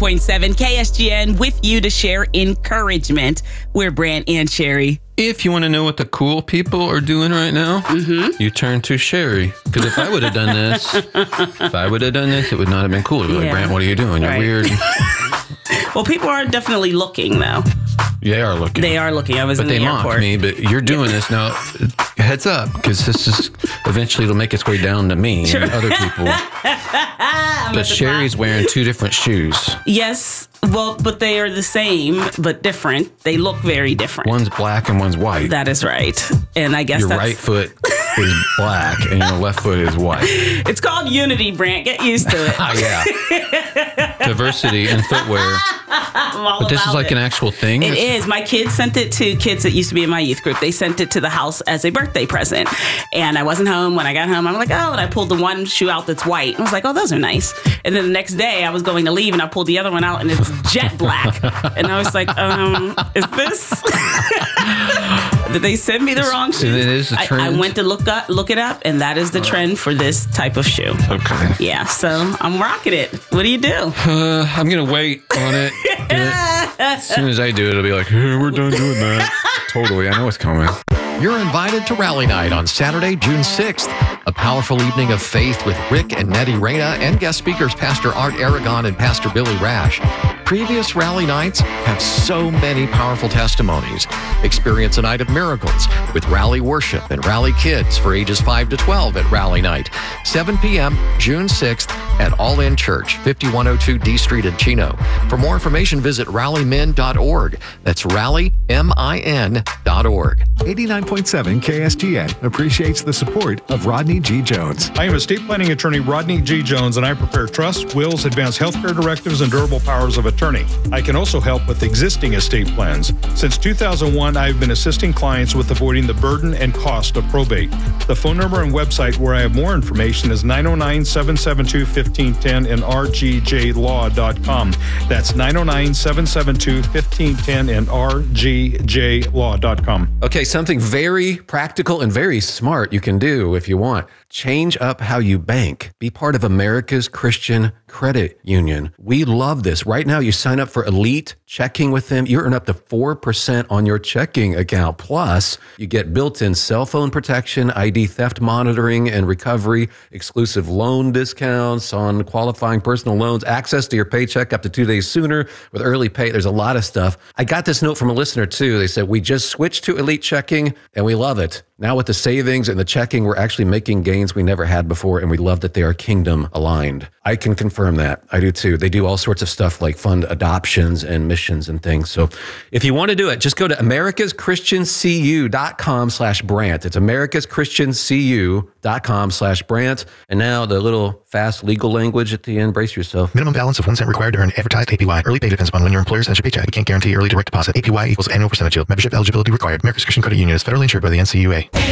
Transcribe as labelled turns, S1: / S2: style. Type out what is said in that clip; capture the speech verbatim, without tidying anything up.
S1: point seven K S G N with you to share encouragement. We're Brant and Sherry.
S2: If you want to know what the cool people are doing right now, mm-hmm. you turn to Sherry. Because if I would have done this, if I would have done this, it would not have been cool. You'd be like,
S1: Yeah.
S2: Brant, what are you doing? You're
S1: Right.
S2: weird.
S1: Well, people are definitely looking, though.
S2: They are looking.
S1: They are looking. I was
S2: But
S1: in
S2: they
S1: the
S2: mock
S1: airport.
S2: me, but you're doing this now. Heads up, because this is eventually it'll make its way down to me
S1: Sure.
S2: and other people. But Sherry's wearing two different shoes.
S1: Yes. Well, but they are the same, but different. They look very different.
S2: One's black and one's white.
S1: That is right. And I guess
S2: Your
S1: that's...
S2: right foot is black and your left foot is white.
S1: It's called unity, Brant. Get used to it.
S2: Oh, yeah. Diversity in footwear.
S1: I'm all
S2: But this is
S1: about
S2: like
S1: it.
S2: an actual thing?
S1: It
S2: It's-
S1: is. My kids sent it to kids that used to be in my youth group. They sent it to the house as a birthday present. And I wasn't home. When I got home, I'm like, oh, and I pulled the one shoe out that's white. I was like, oh, those are nice. And then the next day I was going to leave and I pulled the other one out and it's jet black. And I was like, um, is this? Did they send me the wrong shoe?
S2: It is the
S1: I, I
S2: trend?
S1: went to look up, look it up, and that is the trend for this type of shoe.
S2: Okay.
S1: Yeah, so I'm rocking it. What do you do?
S2: Uh, I'm going to wait on it. As soon as I do it, it'll be like, hey, we're done doing that. Totally. I know it's coming.
S3: You're invited to Rally Night on Saturday, June sixth. A powerful evening of faith with Rick and Nettie Reyna and guest speakers Pastor Art Aragon and Pastor Billy Rash. Previous Rally Nights have so many powerful testimonies. Experience a night of miracles with Rally Worship and Rally Kids for ages five to twelve at Rally Night. seven p.m., June sixth at All In Church, fifty-one oh two D Street in Chino. For more information, visit rally min dot org. That's rally min dot org.
S4: eighty-nine point seven K S G N appreciates the support of Rodney G. Jones.
S5: I am estate planning attorney Rodney G. Jones, and I prepare trusts, wills, advanced healthcare directives, and durable powers of attorney. I can also help with existing estate plans. Since two thousand one, I've been assisting clients with avoiding the burden and cost of probate. The phone number and website where I have more information is nine oh nine, seven seven two, one five one zero and r g j law dot com. That's nine oh nine, seven seven two, one five one zero and r g j law dot com.
S2: Okay, something very practical and very smart you can do if you want. Change up how you bank. Be part of America's Christian Credit Union. We love this. Right now, you sign up for Elite Checking with them. You earn up to four percent on your checking account. Plus, you get built-in cell phone protection, I D theft monitoring and recovery, exclusive loan discounts on qualifying personal loans, access to your paycheck up to two days sooner with early pay. There's a lot of stuff. I got this note from a listener, too. They said, we just switched to Elite Checking, and we love it. Now with the savings and the checking, we're actually making gains we never had before, and we love that they are kingdom aligned. I can confirm that. I do too. They do all sorts of stuff like fund adoptions and missions and things. So if you want to do it, just go to americaschristiancu.com slash Brant. It's americaschristiancu.com slash Brant. And now the little fast legal language at the end. Brace yourself.
S6: Minimum balance of one cent required to earn advertised A P Y. Early pay depends upon when your employer sends your paycheck. We can't guarantee early direct deposit. A P Y equals annual percentage yield. Membership eligibility required. America's Christian Credit Union is federally insured by the N C U A.